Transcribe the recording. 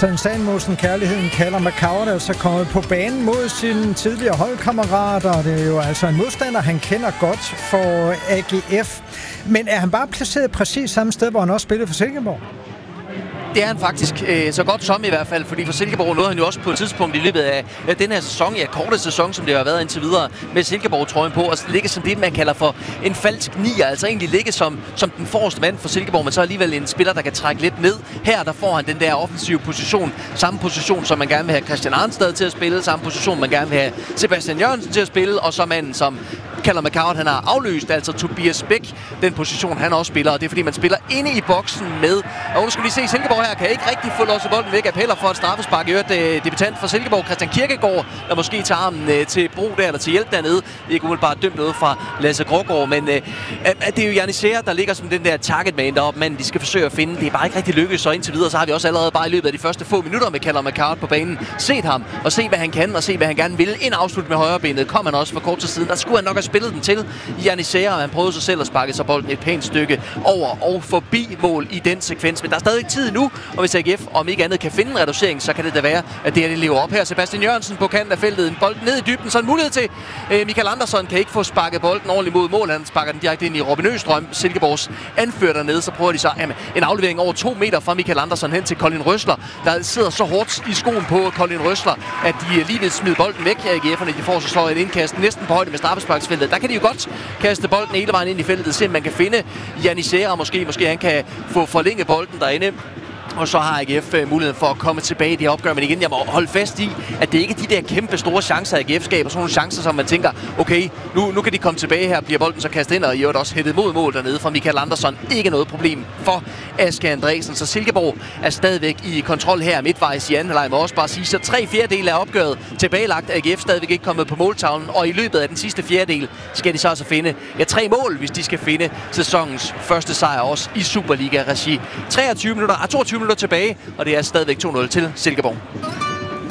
Søren Samuelsen, kærligheden kalder McCourt, altså kommet på banen mod sin tidligere holdkammerat, og det er jo altså en modstander, han kender godt for AGF. Men er han bare placeret præcis samme sted, hvor han også spillede for Silkeborg? Det er han faktisk, så godt som i hvert fald, fordi for Silkeborg nåede han jo også på et tidspunkt i løbet af den her sæson, korte sæson, som det har været indtil videre, med Silkeborg-trøjen på, og ligge som det, man kalder for en falsk nier, altså egentlig ligge som den forreste mand for Silkeborg, men så alligevel en spiller, der kan trække lidt ned. Her, der får han den der offensive position, samme position, som man gerne vil have Christian Arnstad til at spille, samme position, man gerne vil have Sebastian Jørgensen til at spille, og så manden, som kalder McCourt, han har afløst, altså Tobias Bæk, den position, han også spiller, og det er fordi, man spiller inde i boksen med, og nu skal vi se, Silkeborg her kan ikke rigtig få låst bolden væk, appeller for et straffespark, i øvrigt debutant for Silkeborg, Christian Kierkegaard, der måske tager armen til brug der, eller til hjælp dernede, ikke umiddelbart dømt noget fra Lasse Grågaard, men det er jo Janisera, der ligger som den der target man deroppe, men de skal forsøge at finde, det er bare ikke rigtig lykkedes, så indtil videre, så har vi også allerede bare i løbet af de første få minutter med Kalder McCourt på banen, set ham, og se hvad han kan, og se hvad han gerne vil, en afslut med højrebenet, kom han også for kort tid siden, der skulle han nok have spillet den til Janisera, han prøvede sig selv at sparke sig bolden et pænt stykke over og forbi mål i den sekvens, men der er stadig tid nu, og hvis AGF om ikke andet kan finde en reducering, så kan det da være, at det her det lever op her. Sebastian Jørgensen på kanten af feltet, en bold ned i dybden, så en mulighed til Michael Andersson kan ikke få sparket bolden ordentligt mod mål, han sparker den direkte ind i Robin Østrøm, Silkeborgs anfører dernede, så prøver de så en aflevering over 2 meter fra Michael Andersson hen til Colin Røsler, der sidder så hårdt i skoen på Colin Røsler, at de lige vil smide bolden væk her i AGF'erne, de får så slår et indkast næsten på højde med straffesparksfeltet. Der kan de jo godt kaste bolden hele vejen ind i feltet, se om man kan finde Janisera, måske han kan få forlænget bolden derinde. Og så har AGF muligheden for at komme tilbage i det her opgør. Men igen, jeg må holde fast i, at det ikke er de der kæmpe store chancer, AGF skaber. Sådan nogle chancer, som man tænker, okay, nu kan de komme tilbage her, bliver bolden så kastet ind, og i øvrigt også hættet mod mål dernede fra Michael Andersson. Ikke noget problem for Aske Andresen. Så Silkeborg er stadigvæk i kontrol her midtvejs i anden halvleg. Må også bare sige, så 3/4 af opgøret tilbagelagt. AGF stadigvæk ikke kommet på måltavlen, og i løbet af den sidste fjerdedel skal de så altså finde 3 mål, hvis de skal finde sæsonens første sejr også i Superliga-regi. 22 minutter tilbage, og det er stadigvæk 2-0 til Silkeborg.